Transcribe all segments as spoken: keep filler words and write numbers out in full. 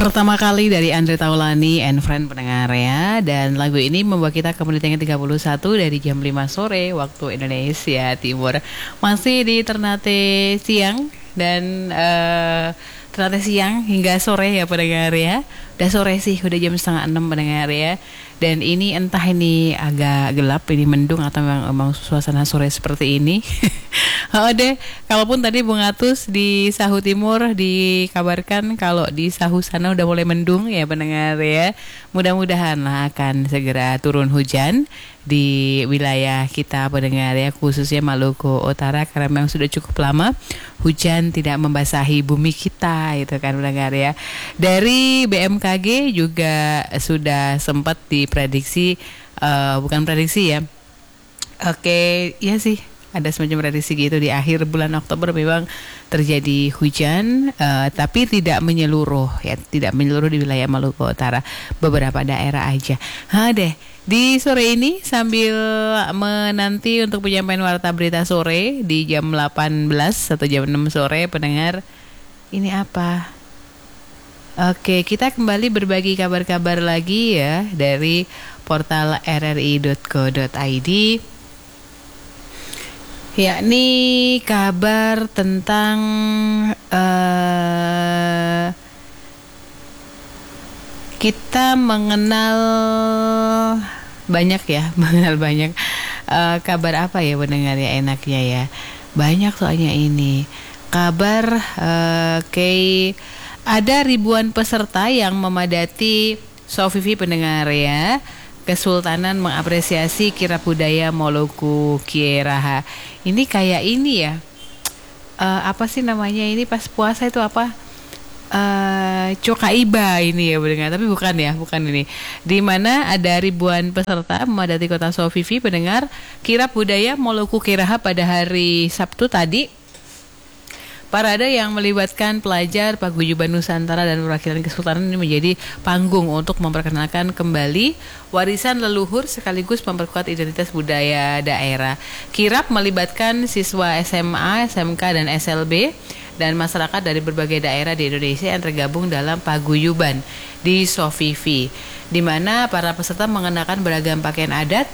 Pertama kali dari Andre Taulani and Friend pendengar ya. Dan lagu ini membawa kita ke menit yang tiga puluh satu dari jam lima sore waktu Indonesia Timur. Masih di Ternate siang dan uh, Ternate siang hingga sore ya pendengar ya. Udah sore sih, udah jam setengah enam pendengar ya. Dan ini entah ini agak gelap, ini mendung atau memang, memang suasana sore seperti ini. Oh deh, kalaupun tadi Bung Atus di Sahu Timur dikabarkan kalau di Sahu sana udah mulai mendung ya pendengar ya. Mudah-mudahan lah akan segera turun hujan di wilayah kita pendengar ya, khususnya Maluku Utara, karena memang sudah cukup lama hujan tidak membasahi bumi kita itu kan pendengar ya. Dari B M K G juga sudah sempat diprediksi, uh, bukan prediksi ya. Oke, iya sih. Ada semacam prediksi gitu di akhir bulan Oktober memang terjadi hujan, uh, tapi tidak menyeluruh ya, tidak menyeluruh di wilayah Maluku Utara, beberapa daerah aja. Ha deh, di sore ini sambil menanti untuk penyampaian warta berita sore di jam delapan belas atau jam enam sore pendengar, ini apa? Oke, kita kembali berbagi kabar-kabar lagi ya dari portal r r i dot co dot i d. Yakni kabar tentang uh, kita mengenal banyak ya, mengenal banyak uh, kabar apa ya pendengar ya enaknya ya. Banyak soalnya ini kabar uh, kayak ada ribuan peserta yang memadati Sofifi pendengar ya. Kesultanan mengapresiasi kirab budaya Moluku Kieraha. Ini kayak ini ya, uh, apa sih namanya ini pas puasa itu apa? Uh, Cokaiba ini ya pendengar, tapi bukan ya, bukan ini. Di mana ada ribuan peserta memadati kota Sofifi pendengar kirab budaya Moluku Kieraha pada hari Sabtu tadi. Parade yang melibatkan pelajar Paguyuban Nusantara dan perwakilan Kesultanan ini menjadi panggung untuk memperkenalkan kembali warisan leluhur sekaligus memperkuat identitas budaya daerah. Kirab melibatkan siswa S M A, S M K, dan S L B dan masyarakat dari berbagai daerah di Indonesia yang tergabung dalam paguyuban di Sofifi, di mana para peserta mengenakan beragam pakaian adat.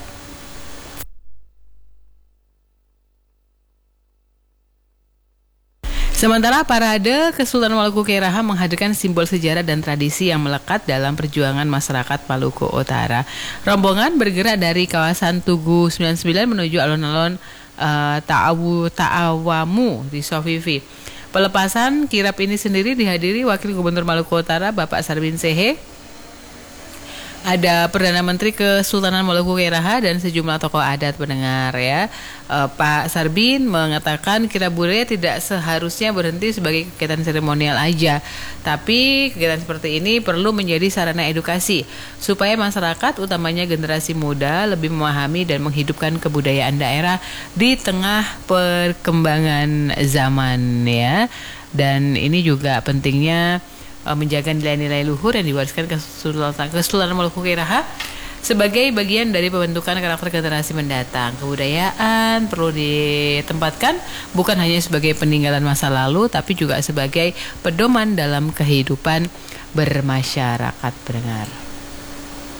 Sementara parade Kesultanan Maluku Kieraha menghadirkan simbol sejarah dan tradisi yang melekat dalam perjuangan masyarakat Maluku Utara. Rombongan bergerak dari kawasan Tugu sembilan puluh sembilan menuju alun-alun uh, Ta'awu Ta'awamu di Sofifi. Pelepasan kirab ini sendiri dihadiri Wakil Gubernur Maluku Utara Bapak Sarbin Sehe. Ada Perdana Menteri Kesultanan Maluku Kieraha dan sejumlah tokoh adat pendengar ya. E, Pak Sarbin mengatakan kirab budaya tidak seharusnya berhenti sebagai kegiatan seremonial aja, tapi kegiatan seperti ini perlu menjadi sarana edukasi supaya masyarakat, utamanya generasi muda, lebih memahami dan menghidupkan kebudayaan daerah di tengah perkembangan zaman ya. Dan ini juga pentingnya menjaga nilai-nilai luhur yang diwariskan ke Kesultanan Maluku Kieraha sebagai bagian dari pembentukan karakter generasi mendatang. Kebudayaan perlu ditempatkan bukan hanya sebagai peninggalan masa lalu, tapi juga sebagai pedoman dalam kehidupan bermasyarakat pendengar.